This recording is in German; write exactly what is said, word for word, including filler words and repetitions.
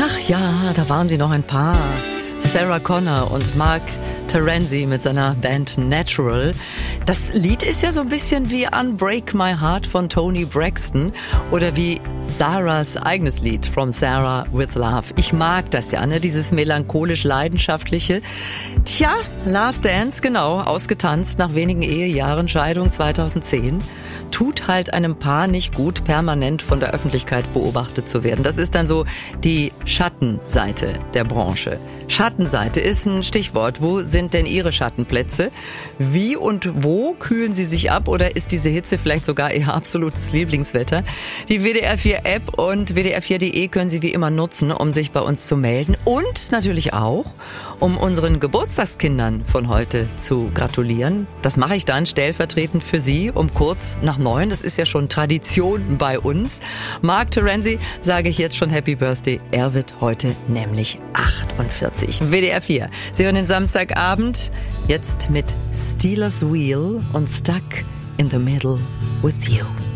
Ach ja, da waren sie noch ein paar. Sarah Connor und Mark Terenzi mit seiner Band Natural. Das Lied ist ja so ein bisschen wie Unbreak My Heart von Toni Braxton oder wie Sarahs eigenes Lied From Sarah with Love. Ich mag das ja, ne? Dieses melancholisch-leidenschaftliche. Tja, Last Dance, genau, ausgetanzt nach wenigen Ehejahren, Scheidung zweitausendzehn. Tut halt einem Paar nicht gut, permanent von der Öffentlichkeit beobachtet zu werden. Das ist dann so die Schattenseite der Branche. Schattenseite ist ein Stichwort. Wo sind denn Ihre Schattenplätze? Wie und wo kühlen Sie sich ab oder ist diese Hitze vielleicht sogar Ihr absolutes Lieblingswetter? Die W D R vier App und W D R vier Punkt de können Sie wie immer nutzen, um sich bei uns zu melden und natürlich auch, um unseren Geburtstagskindern von heute zu gratulieren. Das mache ich dann stellvertretend für Sie um kurz nach neun. Das ist ja schon Tradition bei uns. Mark Terenzi sage ich jetzt schon Happy Birthday. Er wird heute nämlich achtundvierzig. W D R vier. Sie hören den Samstagabend jetzt mit Steelers Wheel und Stuck in the Middle with You.